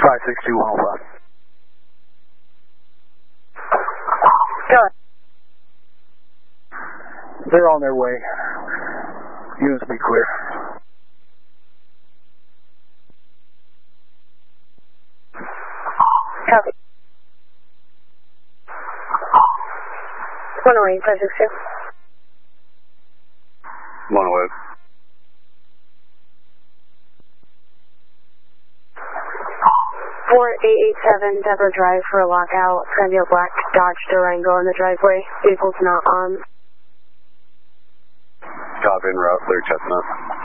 562-105. Go ahead. They're on their way. Units be clear. Copy. 108, 562. 108. 4887 Deborah Drive for a lockout. It's going to be a black Dodge Durango in the driveway. Vehicle's not on. Copy en route, clear Chestnut.